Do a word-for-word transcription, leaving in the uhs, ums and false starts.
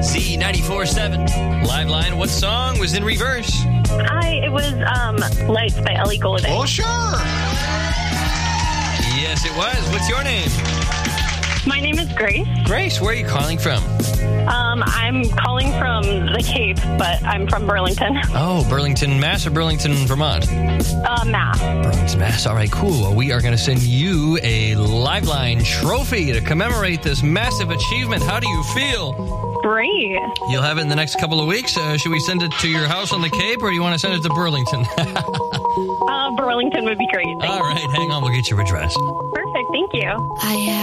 Z ninety-four point seven. Live line, what song was in reverse? Hi, it was um, Lights by Ellie Goulding. Oh, sure. Yes, it was. What's your name? My name is Grace. Grace, where are you calling from? Um, I'm calling from the Cape, but I'm from Burlington. Oh, Burlington, Mass or Burlington, Vermont? Uh, Mass. Burlington, Mass. All right, cool. Well, we are going to send you a Liveline trophy to commemorate this massive achievement. How do you feel? Great. You'll have it in the next couple of weeks. Uh, should we send it to your house on the Cape, or do you want to send it to Burlington? uh, Burlington would be great. Thanks. All right, hang on. We'll get your address. Perfect. Thank you. I